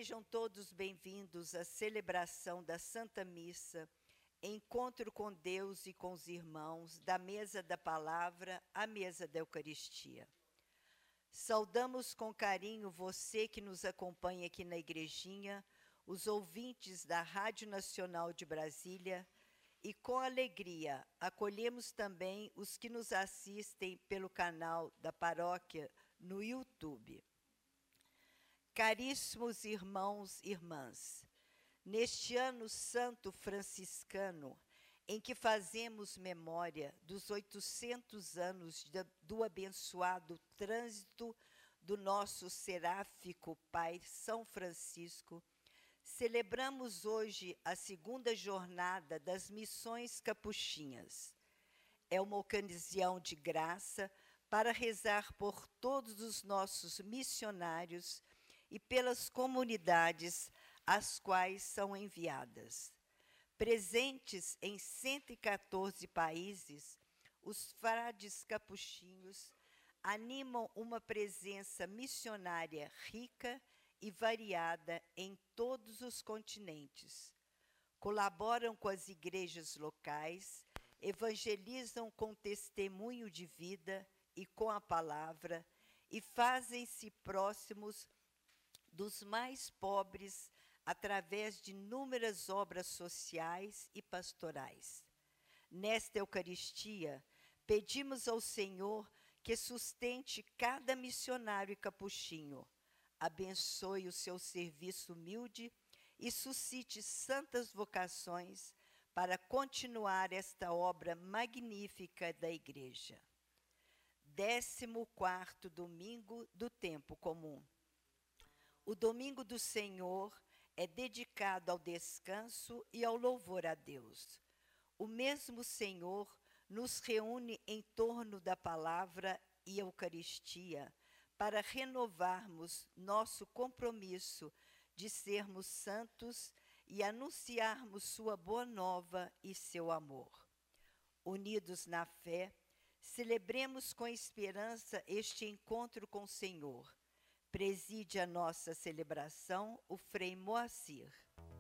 Sejam todos bem-vindos à celebração da Santa Missa, encontro com Deus e com os irmãos, da mesa da palavra à mesa da Eucaristia. Saudamos com carinho você que nos acompanha aqui na igrejinha, os ouvintes da Rádio Nacional de Brasília, e com alegria acolhemos também os que nos assistem pelo canal da paróquia no YouTube. Caríssimos irmãos e irmãs, neste ano santo franciscano, em que fazemos memória dos 800 anos do abençoado trânsito do nosso seráfico Pai São Francisco, celebramos hoje a segunda jornada das missões capuchinhas. É uma ocasião de graça para rezar por todos os nossos missionários e pelas comunidades às quais são enviadas. Presentes em 114 países, os frades capuchinhos animam uma presença missionária rica e variada em todos os continentes. Colaboram com as igrejas locais, evangelizam com testemunho de vida e com a palavra e fazem-se próximos dos mais pobres através de inúmeras obras sociais e pastorais. Nesta Eucaristia, pedimos ao Senhor que sustente cada missionário e capuchinho, abençoe o seu serviço humilde e suscite santas vocações para continuar esta obra magnífica da Igreja. 14º domingo do tempo comum. O domingo do Senhor é dedicado ao descanso e ao louvor a Deus. O mesmo Senhor nos reúne em torno da palavra e Eucaristia para renovarmos nosso compromisso de sermos santos e anunciarmos sua boa nova e seu amor. Unidos na fé, celebremos com esperança este encontro com o Senhor. Preside a nossa celebração o Frei Moacir.